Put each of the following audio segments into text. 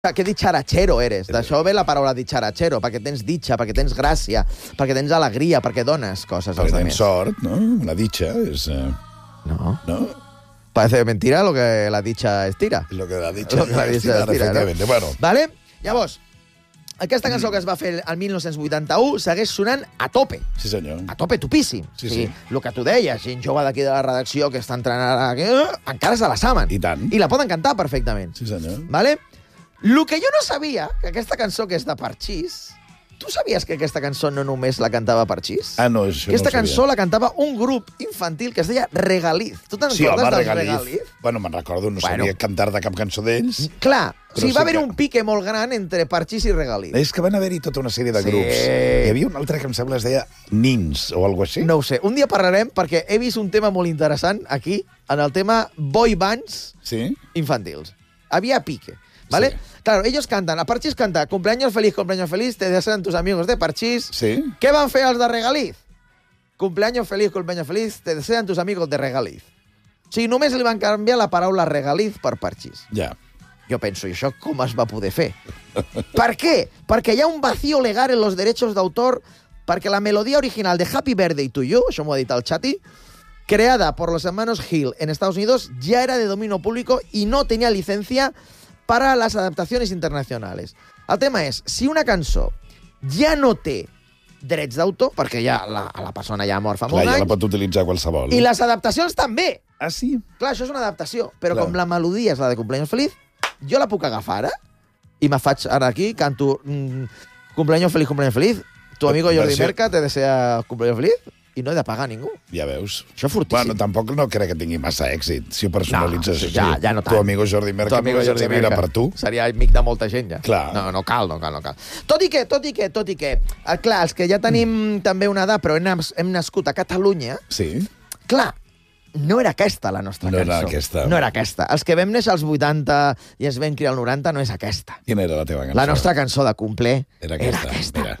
Que dicharachero eres. D'això ve la paraula dicharachero, perquè tens ditxa, perquè tens gràcia, perquè tens alegria, perquè dones coses als Perquè altres. tens sort, no? La ditxa és... No. No? Parece mentira lo que la dicha estira. Lo que la ditxa Lo que la ditxa estira, efectivament. no? Bueno, Vale? Llavors, aquesta cançó que es va fer el 1981 segueix sonant a tope. sí senyor. A tope topíssim. Sí, O sigui, sí. el que tu deies, gent jove d'aquí de la redacció que està entrant ara, encara se la saben. I tant. I la poden cantar perfectament. Sí senyor. Vale? El que jo no sabia, que aquesta cançó que és de Parchís, tu sabies que aquesta cançó no només la cantava Parchís? Ah, no, això Aquesta no ho sabia. cançó la cantava un grup infantil que es deia Regaliz. Tu te'n Sí, home, recordes dels Regaliz. Bueno, me'n recordo, no Bueno. sabia cantar de cap cançó d'ells. Clar, o sigui, Però va sí haver que- un pique molt gran entre Parchís i Regaliz. És que van haver-hi tota una sèrie de Sí. grups. Hi havia un altre que em sembla es deia Nins o alguna així. No ho sé. Un dia parlarem perquè he vist un tema molt interessant aquí, en el tema boy bands Sí? infantils. Había pique, ¿vale? Sí. Claro, ellos cantan, a Parchís canta cumpleaños feliz, te desean tus amigos de Parchís. Sí? Què van fer els de Regaliz? Cumpleaños feliz, te desean tus amigos de Regaliz. O sigui, només li van canviar la paraula Regaliz per Parchís. Ja. Jo penso, i això com es va poder fer? Per què? Perquè hi ha un vacío legal en los derechos d'autor, perquè la melodia original de Happy Birthday to You, això m'ho ha dit el Chati, creada por los hermanos Hill en Estados Unidos, ya era de dominio público y no tenía licencia para las adaptaciones internacionales. El tema és, si una cançó ja no té drets d'autor, perquè ja la persona ja ha mort fa Clar, molts ja la anys, pot utilitzar qualsevol. i les adaptacions també. Ah, sí? Clar, això és una adaptació, però Clar. com la melodia és la de Cumpleaños Feliz, jo la puc agafar ara i me faig ara aquí, canto Cumpleaños Feliz, tu amigo Jordi Versió- Merca te desea Cumpleaños Feliz i no he de pagar a ningú. Ja veus. Això és fortíssim. Bueno, tampoc no crec que tingui massa èxit, si ho personalitzes sí, així. ja no tant. Tu amigo Jordi Merca, Tu amigo només Jordi ens mira Merca. per tu. Seria amic de molta gent, ja. Clar. No cal. Tot i que, clar, els que ja tenim també una edat, però hem nascut a Catalunya, Sí? clar, no era aquesta la nostra No cançó. era aquesta. No era aquesta. Els que vam néixer als 80 i ens vam criar al 90 no és aquesta. Quina era la teva cançó? La nostra cançó de cumpler Era aquesta. Mira.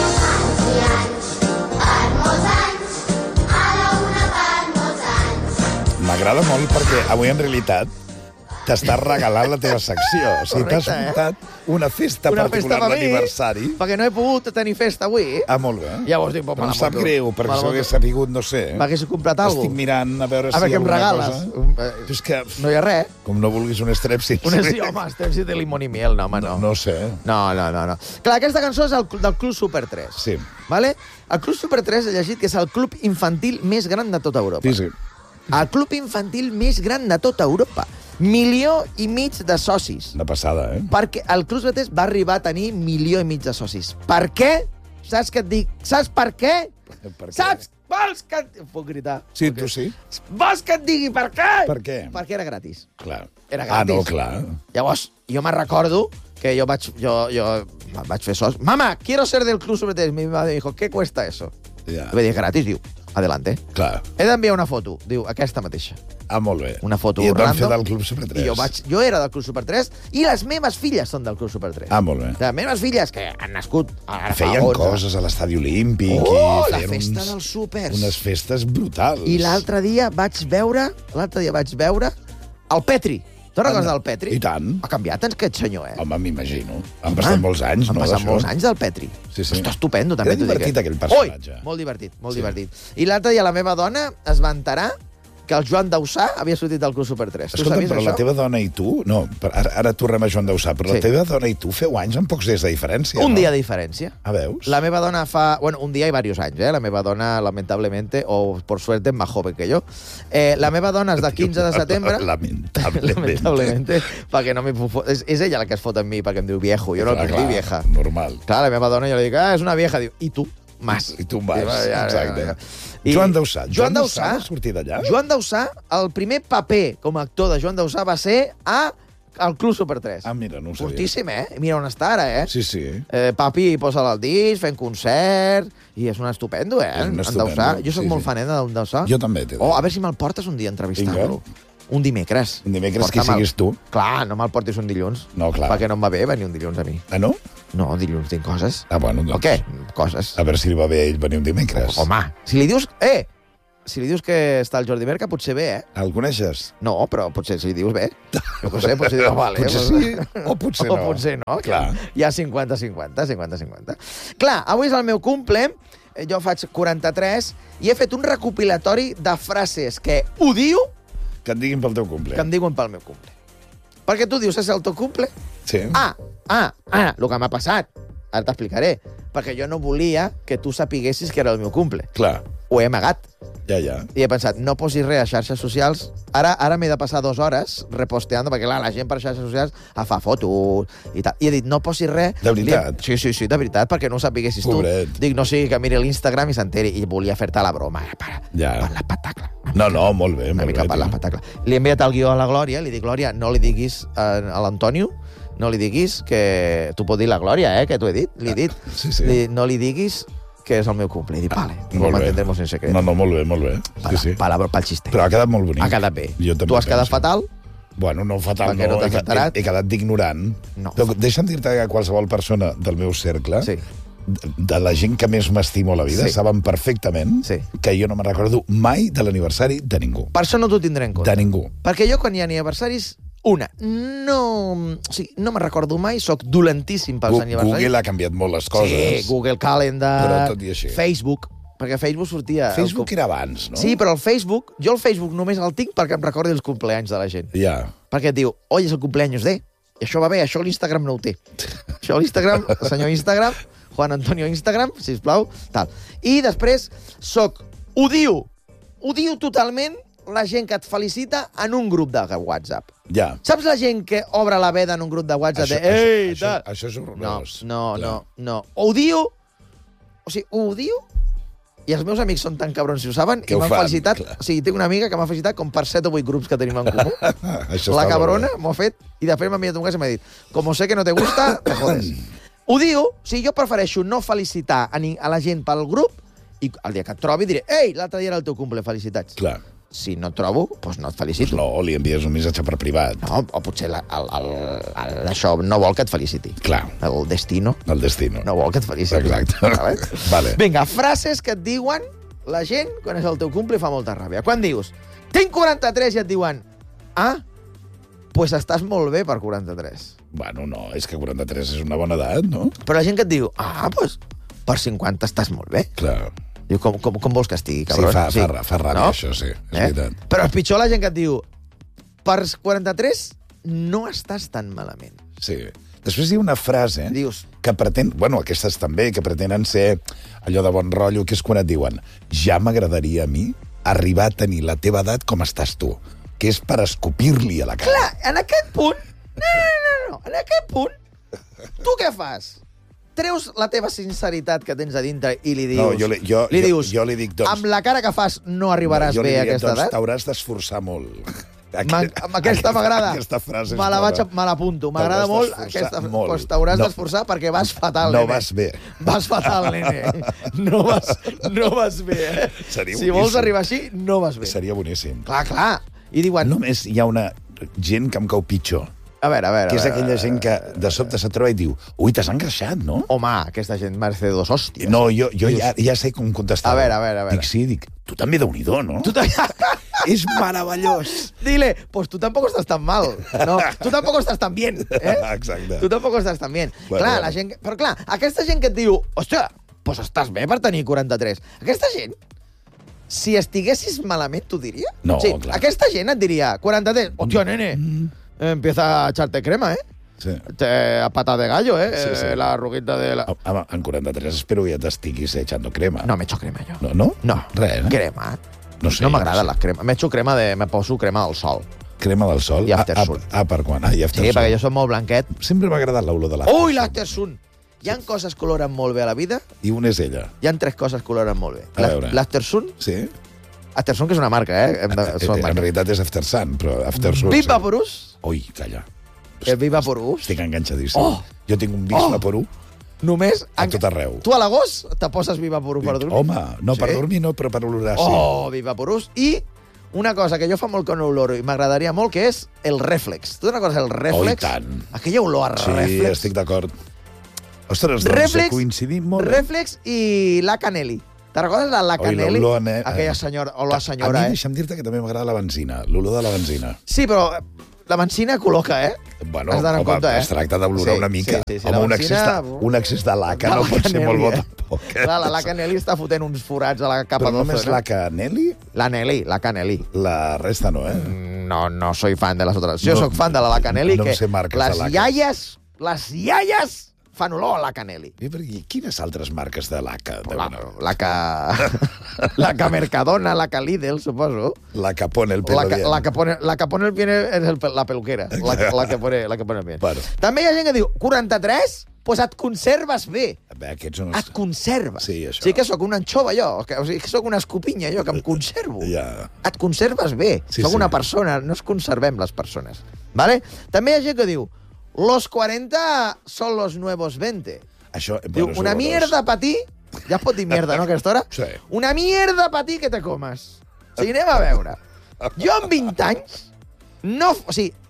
M'agrada molt perquè avui, en realitat, t'estàs regalant la teva secció. O sigui, t'has Correcte, muntat una festa particular per mi, d'aniversari. perquè no he pogut tenir festa avui. Ah, molt bé. Llavors dic, Em sap greu, perquè si ho hagués sapigut, no sé. M'hagués comprat alguna Estic cosa. mirant a veure A veure si què em alguna regales. cosa... Tu és que, No hi ha res. com no vulguis un strepsil. Sí, home, estem si de limón i miel, no, home, no. No sé. No. Clar, aquesta cançó és del Club Super 3. Sí. Vale? El Club Super 3 he llegit que és el club infantil més gran de tota Europa. Sí. El club infantil més gran de tota Europa. 1,5 milió de socis. De passada, eh? Perquè el Club Super 3 va arribar a tenir 1,5 milió de socis. Per què? Saps què et dic? Saps per què? Per què? Saps? Vols que... Puc gritar? Sí, tu sí. Vols que et digui per què? Per què? Perquè era gratis. Clar. Era Ah, gratis. no, clar. Llavors, jo me'n recordo que jo vaig fer soci. Mama, quiero ser del Club Super 3. Mi madre dijo, ¿qué cuesta eso? Ja. I vaig dir, gratis, diu. Adelante. Clar. He d'enviar una foto. Diu, aquesta mateixa. Ah, molt bé. Una foto I et van fer random. del Club Super 3. I jo era del Club Super 3 i les meves filles són del Club Super 3. Ah, molt bé. Les meves filles, que han nascut ara fa Feien 11. coses a l'estadi olímpic. Oh, i la feien festa dels súpers. Unes festes brutals. I l'altre dia vaig veure el Petri. Te'n recordes del Petri? I tant. Ha canviat aquest senyor, Home, m'imagino. Han passat molts anys, Han no, passat d'això? molts anys del Petri. Sí, sí. Està estupendo, també. Era t'ho dic, divertit, aquell personatge. Molt divertit, molt Sí. divertit. I l'altre dia la meva dona es va enterar que el Joan Dausà havia sortit del Club Super 3. Tu Escolta, sabies però això? la teva dona i tu... No, ara tornem a Joan Dausà, però Sí. la teva dona i tu feu anys amb pocs dies de diferència, Un no? dia de diferència. Ah, veus? La meva dona fa... Bueno, un dia y varios años, ¿eh? La meva dona, lamentablemente, o por suerte, es más joven que yo. La meva dona és del 15 de setembre... Lamentablemente, perquè no m'hi puc fot... És ella la que es fot amb mi, perquè em diu viejo. Jo no puc dir vieja. Normal. Clar, la meva dona, jo li dic, és una vieja. Diu, i tu? Mas. I tu en vas, Ja, exacte. I Joan Dausà. Joan Dausà va sortir d'allà? Joan Dausà, el primer paper com a actor de Joan Dausà va ser al Club Super 3. Ah, mira, no ho sabia. Fortíssim, eh? Mira on està ara, eh? Sí, sí. Papi posa el disc, fent concert, i és un estupendo, eh? És un En estupendo, Dausà. Jo sóc sí, molt sí. fanet de Dausà. Jo també, t'he de dir. Oh, a veure si me'l portes un dia a entrevistar-lo. Un dimecres. Un dimecres que Porta'm-el. siguis tu. Clar, no me'l portis un dilluns. No, clar. Perquè no em va bé venir un dilluns a mi. Ah, no? No, dilluns tinc coses. Ah, bueno, doncs... O què? Coses. A veure si li va bé a ell venir un dimecres. Home, si li dius... si li dius que està el Jordi Berca, potser bé, El coneixes? No, però potser si li dius bé. Jo què sé, potser dius, vale. Potser sí o potser no. O potser no. Clar. Hi ha 50-50, 50-50. Clar, avui és el meu cumple, jo faig 43, i he fet un recopilatori de frases que odio Que et diguin pel teu cumple. que em diuen pel meu cumple. Perquè tu dius, és el teu cumple? Sí. El que m'ha passat. Ara t'explicaré. Perquè jo no volia que tu sapiguessis que era el meu cumple. Clar. Ho he amagat. Ja. I he pensat, no posis res a xarxes socials. Ara m'he de passar 2 hores reposteando, perquè clar, la gent per xarxes socials fa fotos i tal. I he dit, no posis res... De veritat? Sí, de veritat, perquè no ho sapiguessis Pobret. tu. Dic, no sigui que miri l'Instagram i s'enteri. I volia fer-te la broma. Per l'espectacle. No, molt bé, Una molt mica bé. per l'espectacle. Li he enviat el guió a la Glòria, li dic, Glòria, no li diguis a l'Antonio, no li diguis que... Tu pot dir la Glòria, que t'ho he dit. Li he dit. Sí. No li diguis que és el meu cumple. I dic, vale, Molt bé. mantendremos en secret. No, molt bé. Sí. Pel xiste. Però ha quedat molt bonic. Ha quedat bé. Jo també Tu has quedat penso. fatal? Bueno, no fatal, Perquè no t'has enterat? He quedat d'ignorant. No. Però deixa'm dir-te que qualsevol persona del meu cercle, Sí. de la gent que més m'estimo a la vida, Sí. saben perfectament Sí. que jo no me'n recordo mai de l'aniversari de ningú. Per això no t'ho tindré en compte. De ningú. Perquè jo, quan hi ha aniversaris, no me'n recordo mai, sóc dolentíssim pels aniversaris. Google ha canviat molt les coses. Sí, Google Calendar, Però tot i així. Facebook, perquè Facebook sortia... Facebook era abans, no? Sí, però jo el Facebook només el tinc perquè em recordi els compleanys de la gent. Ja. Perquè et diu, oi, és el cumpleaños de... I això va bé, això l'Instagram no ho té. Això l'Instagram, el senyor Instagram, Juan Antonio Instagram, sisplau, tal. I després odio totalment la gent que et felicita en un grup de WhatsApp. Ja. Saps la gent que obre la veda en un grup de WhatsApp Això és horrorós. No. Odio, i els meus amics són tan cabrons si ho saben, Que i ho m'han fan, felicitat. clar. O sigui, tinc una amiga que m'ha felicitat com per 7 o 8 grups que tenim en comú. Això La està cabrona molt bé. m'ho ha fet, i després m'ha enviat un cas i m'ha dit, como sé que no te gusta, te jodes. Odio, jo prefereixo no felicitar a la gent pel grup, i el dia que et trobi diré, ei, l'altre dia era el teu cumple, felicitats. Clar. Si no et trobo, doncs no et felicito. No, li envies un missatge per privat. No, o potser això no vol que et feliciti. Clar. El destino El destino. no vol que et feliciti. Exacte. Vale? Vale. Vinga, frases que et diuen la gent quan és el teu cumple i fa molta ràbia. Quan dius, tinc 43 i et diuen, pues estàs molt bé per 43. Bueno, no, és que 43 és una bona edat, no? Però la gent que et diu, pues per 50 estàs molt bé. Clar. Diu, com vols que estigui, cabron? Sí, fa ràbia, això, sí, és veritat. Però és pitjor la gent que et diu, per 43 no estàs tan malament. Sí. Després hi ha una frase Dius, que pretén... Bueno, aquestes també, que pretenen ser allò de bon rotllo, que és quan et diuen ja m'agradaria a mi arribar a tenir la teva edat com estàs tu, que és per escopir-li a la cara. clar, en aquest punt... No. En aquest punt, tu què fas? Treus la teva sinceritat que tens a dintre i li dius... No, jo li dic, doncs... Amb la cara que fas no arribaràs bé a aquesta edat? T'hauràs d'esforçar molt. Amb aquesta m'agrada. Aquesta frase és me bona. l'apunto. M'agrada molt d'esforçar aquesta... molt. Pues t'hauràs No. d'esforçar perquè vas fatal, No nene. vas bé. Vas fatal, nene. No vas bé, eh? Seria Si vols boníssim. arribar així, no vas bé. Seria boníssim. Clar. I diuen... Només hi ha una gent que em cau pitjor, A veure. que és aquella gent que de sobte se't troba i diu ui, t'has engreixat, no? Home, aquesta gent merece dos hòsties. No, jo ja sé com contestar. A veure. Dic, sí, tu també déu-n'hi-do, no? És meravellós. Dile, pues tú tampoco estás tan mal. No, tú tampoco estás tan bien. Exacte. Tu tampoco estàs tan bien. Bueno. Clar, la gent... Però clar, aquesta gent que et diu, hòstia, pues estàs bé per tenir 43. Aquesta gent, si estiguessis malament, t'ho diria? No, sí, clar. Aquesta gent et diria, 43, hòstia, nene, empieza a echarte crema, Sí. A pata de gallo, Sí. La arruguita de la... Home, en 43 espero que ja t'estiguis echando crema. No me echo crema, jo. No? No. Res, eh? Crema. No sé. No m'agrada la crema. M'echo crema me poso crema del sol. Crema del sol? I Aftersun. Per quan? I Sí, Aftersun. perquè jo soc molt blanquet. Sempre m'ha agradat l'olor de l'Aftersun. Ui, l'Aftersun! Hi ha coses que coloren molt bé a la vida, I una és ella. hi ha 3 coses que coloren molt bé. A veure. L'Aftersun, Sí? Aftersun, que és una marca, són En marques. realitat és Aftersun, però Aftersun... Viv Vaporús, Ui, calla. el Viv Vaporús, Estic enganxadíssim. Oh! Jo tinc un Viv Vaporú només... a tot arreu. Tu a l'agost te poses Viv Vaporús per dormir? Home, no, per Sí? dormir no, però per olorar sí. Oh, Viv Vaporús. I una cosa que jo fa molt que no oloro i m'agradaria molt, que és el Reflex. Tu una cosa és el Reflex? Oh, i tant. Aquella olor a Sí, Reflex. estic d'acord. Ostres, doncs Reflex, coincidim molt. Reflex i la Canelli. Te'n recordes de la Canelli? l'olor a Aquella senyora, o la senyora, A mi deixa'm dir-te que també m'agrada la benzina, l'olor de la benzina. Sí, però la benzina col·loca, Bueno, Has d'anar en compte, es tracta d'olorar una mica. Sí, Home, un excés de laca no pot ser molt bo, tampoc. Clar, la Canelli està fotent uns forats a la capa Però només d'ozona. la Canelli? La Canelli. La resta no, No soy fan de les altres. Jo sóc fan de la Canelli, no que sé marques de laques. les iaies fan olor a la Canelli. Quines altres marques de laca? La Mercadona, la Lidl, suposo. La que pone el pelo bien. La que pone el bien és la peluquera. La que pone el bien. Bueno. També hi ha gent que diu, 43? Doncs et conserves bé. Aquests són Et conserves. Sí, això. O sigui que sóc una anxova, jo. O sigui que sóc una escopinya, jo, que em conservo. Ja. Et conserves bé. Sí, Sóc sí. una persona, no es conservem les persones. ¿Vale? També hi ha gent que diu, los 40 son los nuevos 20. Això, Diu, una mierda pa ti... Ja es pot dir mierda, no, a aquesta hora? Sí. Una mierda pa ti que te comes. O sigui, anem a veure. Jo amb 20 anys... amb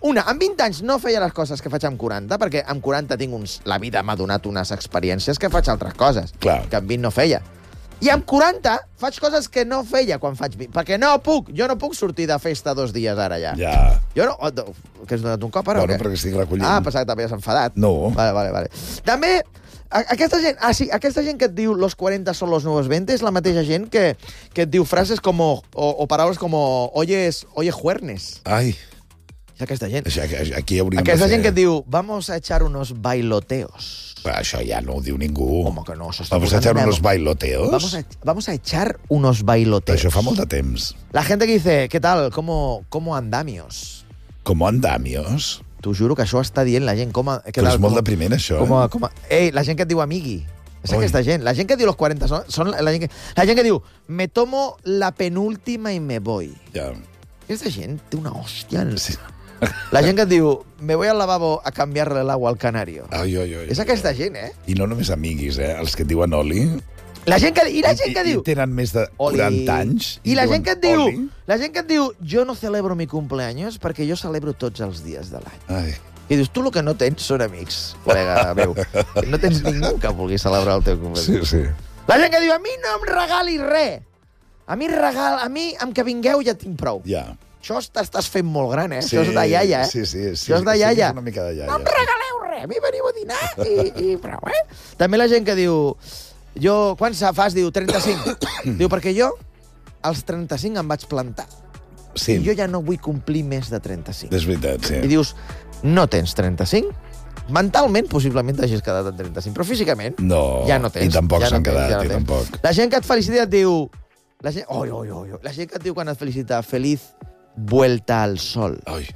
20 anys no feia les coses que faig amb 40, perquè amb 40 la vida m'ha donat unes experiències que faig altres coses, Clar. que amb 20 no feia. I amb 40 faig coses que no feia quan faig 20, perquè jo no puc sortir de festa 2 dies ara ja. Ja. Jo no... Que has donat un cop ara o què? Perquè estic recollint. Pensava que t'havies enfadat. No. Vale. També, aquesta gent que et diu los 40 son los nuevos 20 és la mateixa gent que et diu frases com o paraules com oye juernes. Ai, És aquesta gent. aquí hauríem Aquesta de fer... gent que et diu vamos a echar unos bailoteos. Però això ja no ho diu ningú. Home, que no, això està Vamos a posant echar de unos moda. bailoteos? Vamos a echar unos bailoteos. Això fa molt de temps. La gente que dice, ¿qué tal? ¿Cómo andamios? Com andamios? T'ho juro que això està dient la gent. Però és molt depriment, això. Ei, la gent que et diu amigui. És Oi. aquesta gent. La gent que diu los 40 són la gent que diu me tomo la penúltima y me voy. Ja. Aquesta gent té una hòstia. Sí. La gent que et diu me voy al lavabo a cambiarle el agua al canario. Ai. És aquesta gent, I no només amiguis, els que et diuen oli. La gent que diu... I tenen més de 40 anys. I la gent que et diu... oli. La gent que et diu yo no celebro mi cumpleaños perquè jo celebro tots els dies de l'any. Ai. I dius, tu el que no tens són amics, col·lega meu. No tens ningú que vulgui celebrar el teu cumpleaños. Sí. La gent que diu, a mi no em regalis res. A mi amb que vingueu ja tinc prou. Ja. Això t'estàs fent molt gran, Això és de iaia, Sí. Això és de iaia. És una mica de iaia. No em regaleu res, a mi veniu a dinar i prou, També la gent que diu... Quan fas, diu, 35. Diu, perquè jo als 35 em vaig plantar. Sí. I jo ja no vull complir més de 35. És veritat, sí. I dius, no tens 35? Mentalment, possiblement t'hagis quedat en 35, però físicament No, ja no tens. i tampoc ja s'han no tens, quedat, ja no i tens. tampoc. La gent que et felicita et diu... La gent que et diu quan et felicita feliz vuelta al sol. Ai.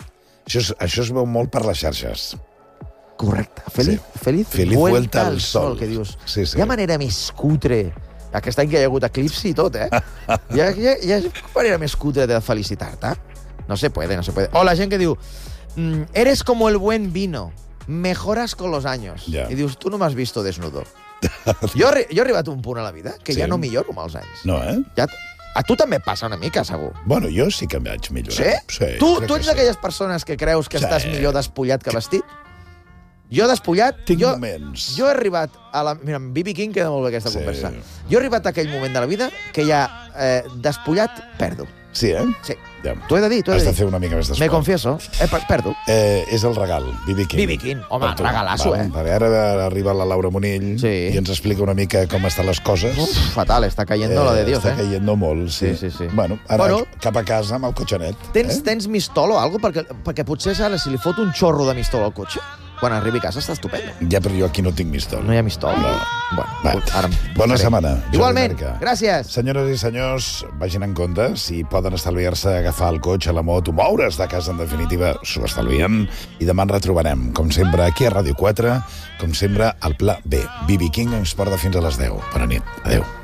Això es veu molt per les xarxes. Correcte. Feliz vuelta al sol. Que dius, Sí. hi ha manera més cutre. Aquest any que hi ha hagut eclipsi i tot, Hi ha manera més cutre de felicitar-te. No se puede. O la gent que diu, eres como el buen vino, mejoras con los años. Ja. I dius, tu no m'has visto desnudo. Jo he arribat a un punt a la vida que Sí. ja no milloro amb els anys. No, A tu també et passa una mica, segur. Bueno, jo sí que em vaig millorar. Sí? Sí, Tu crec ets que sí. d'aquelles persones que creus que Sí. estàs millor despullat que vestit? Jo despullat... Tinc jo, moments. Jo he arribat a la... Mira, amb B.B. King queda molt bé aquesta Sí. conversa. Jo he arribat a aquell moment de la vida que ja despullat perdo. Sí, Sí. Ja. T'ho he de dir, Has de fer una mica més d'esport. Me confieso. Perdo. És el regal, B.B. King. B.B. King. Home, Per tu. regalasso, Va, Ara arriba la Laura Munill Sí. i ens explica una mica com estan les coses. Fatal, està cayendo lo de Dios, Està caient molt, sí. Sí. Bueno, ara cap a casa amb el cotxenet. Tens mistol o alguna cosa? Perquè potser ara, si li fot un xorro de mistol al cotxe, quan arribi a casa està estupendo. Ja, però jo aquí no tinc mistol. No hi ha mistol? No. Bueno, Va. ara Bona setmana, Jordi Igualment. Merca. Gràcies. Senyores i senyors, vagin en compte. Si poden estalviar-se agafar el cotxe, la moto, moure's de casa, en definitiva, s'ho estalvien. I demà ens retrobarem, com sempre, aquí a Ràdio 4, com sempre, al Pla B. B.B. King ens porta fins a les 10. Bona nit. Adéu.